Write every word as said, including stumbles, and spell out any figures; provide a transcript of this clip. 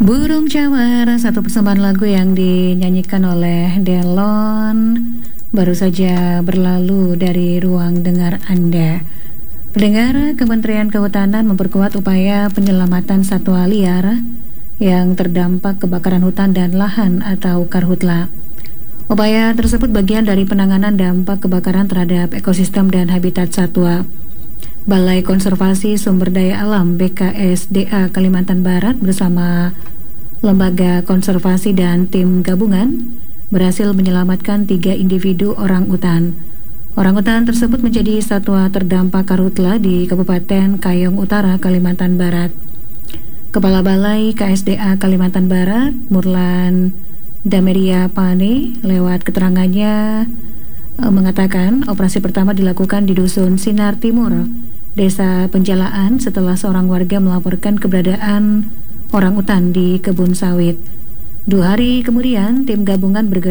Burung Cawar, satu persembahan lagu yang dinyanyikan oleh Delon, baru saja berlalu dari ruang dengar Anda. Pendengar, Kementerian Kehutanan memperkuat upaya penyelamatan satwa liar yang terdampak kebakaran hutan dan lahan atau Karhutla. Upaya tersebut bagian dari penanganan dampak kebakaran terhadap ekosistem dan habitat satwa. Balai Konservasi Sumber Daya Alam B K S D A Kalimantan Barat bersama Lembaga Konservasi dan tim gabungan berhasil menyelamatkan tiga individu orang utan. Orang utan tersebut menjadi satwa terdampak karhutla di Kabupaten Kayong Utara, Kalimantan Barat. Kepala Balai K S D A Kalimantan Barat, Murlan Dameria Pane, lewat keterangannya mengatakan operasi pertama dilakukan di Dusun Sinar Timur, Desa Penjalaan, setelah seorang warga melaporkan keberadaan orang utan di kebun sawit. Dua hari kemudian, tim gabungan bergerak